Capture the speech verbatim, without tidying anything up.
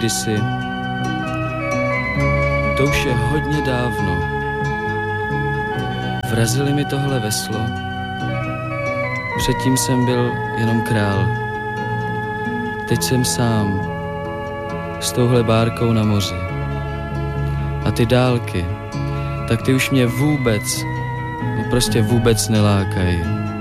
kdysi. To už je hodně dávno. Vrazili mi tohle veslo. Předtím jsem byl jenom král. Teď jsem sám. S touhle bárkou na moři. A ty dálky, tak ty už mě vůbec, no prostě vůbec nelákají.